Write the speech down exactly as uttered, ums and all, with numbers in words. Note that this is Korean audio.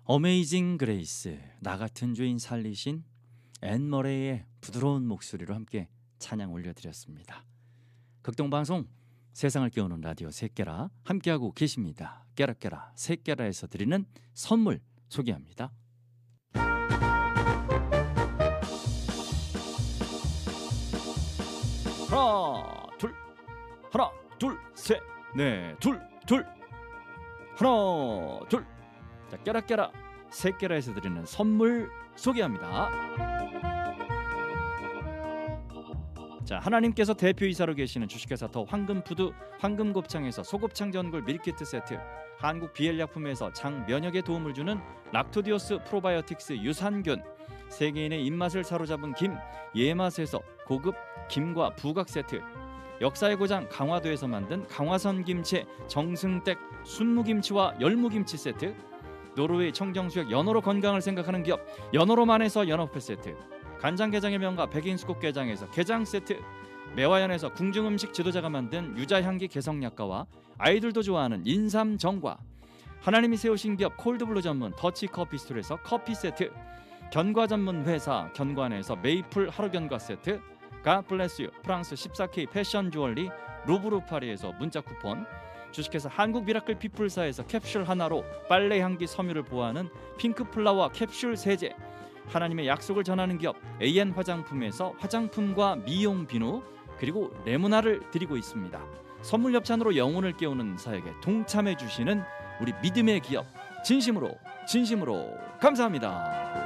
어메이징 그레이스, 나 같은 죄인 살리신 앤 머레이의 부드러운 목소리로 함께 찬양 올려드렸습니다. 극동방송 세상을 깨우는 라디오 새깨라 함께하고 계십니다. 깨라깨라 새깨라에서 드리는 선물 소개합니다. 하나 둘 하나 둘 셋 넷 둘 둘 하나 둘. 자, 깨라깨라 새깨라에서 드리는 선물 소개합니다. 자, 하나님께서 대표이사로 계시는 주식회사 더 황금푸드 황금곱창에서 소곱창 전골 밀키트 세트, 한국 비엘약품에서 장 면역에 도움을 주는 락토디오스 프로바이오틱스 유산균, 세계인의 입맛을 사로잡은 김 예맛에서 고급 김과 부각 세트, 역사의 고장 강화도에서 만든 강화선 김치 정승댁 순무김치와 열무김치 세트, 노르웨이 청정수역 연어로 건강을 생각하는 기업 연어로만에서 연어회 세트, 간장게장의 명가 백인수국게장에서 게장 세트, 매화연에서 궁중음식 지도자가 만든 유자향기 개성약과와 아이들도 좋아하는 인삼정과, 하나님이 세우신 기업 콜드블루 전문 더치커피스톨에서 커피 세트, 견과 전문 회사 견과안에서 메이플 하루견과 세트, 갓블레스유 프랑스 십사 케이 패션 주얼리 루브르 파리에서 문자 쿠폰, 주식회사 한국 미라클 피플사에서 캡슐 하나로 빨래 향기 섬유를 보호하는 핑크플라워 캡슐 세제, 하나님의 약속을 전하는 기업 에이엔 화장품에서 화장품과 미용 비누 그리고 레모나를 드리고 있습니다. 선물 협찬으로 영혼을 깨우는 사역에 동참해 주시는 우리 믿음의 기업 진심으로 진심으로 감사합니다.